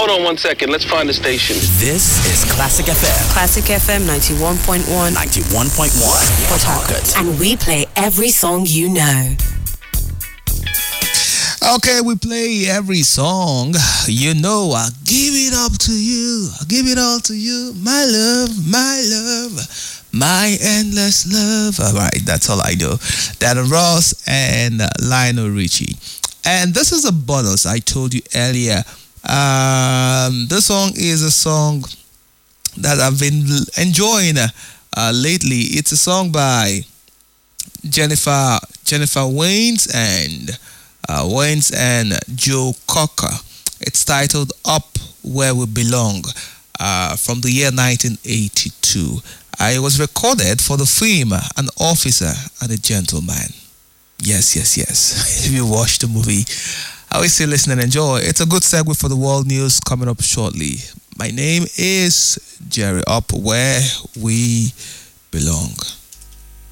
Hold on 1 second. Let's find the station. This is Classic FM. Classic FM 91.1. 91.1. Port Harcourt. And we play every song you know. Okay, we play every song. You know, I give it up to you. I give it all to you. My love, my endless love. All right, that's all I do. Diana Ross and Lionel Richie. And this is a bonus I told you earlier. This song is a song that I've been enjoying lately. It's a song by Jennifer Waynes and Joe Cocker. It's titled Up Where We Belong, from the year 1982. It was recorded for the film An Officer and a Gentleman. Yes. If you watch the movie, I will still listen and enjoy. It's a good segue for the world news coming up shortly. My name is Jerry. Up Where We Belong.